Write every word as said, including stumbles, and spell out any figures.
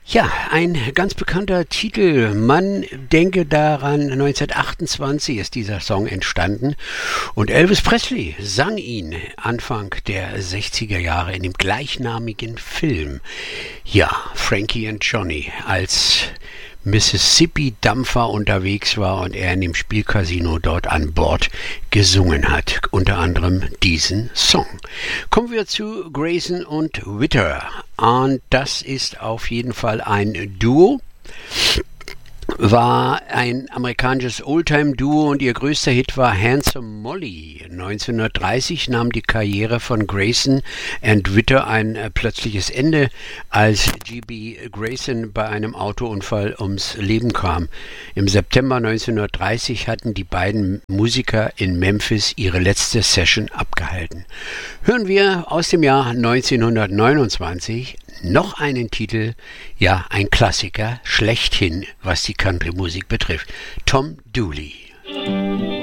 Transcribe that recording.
Ja, ein ganz bekannter Titel. Man denke daran, neunzehnhundertachtundzwanzig ist dieser Song entstanden und Elvis Presley sang ihn Anfang der sechziger Jahre in dem gleichnamigen Film. Ja, Frankie and Johnny, als Mississippi-Dampfer unterwegs war und er in dem Spielcasino dort an Bord gesungen hat, unter anderem diesen Song. Kommen wir zu Grayson und Witter, und das ist auf jeden Fall ein Duo. War ein amerikanisches Oldtime-Duo und ihr größter Hit war Handsome Molly. neunzehnhundertdreißig nahm die Karriere von Grayson and Witter ein äh, plötzliches Ende, als G B Grayson bei einem Autounfall ums Leben kam. Im September neunzehnhundertdreißig hatten die beiden Musiker in Memphis ihre letzte Session abgehalten. Hören wir aus dem Jahr neunzehnhundertneunundzwanzig noch einen Titel, ja, ein Klassiker, schlechthin, was die Country-Musik betrifft. Tom Dooley.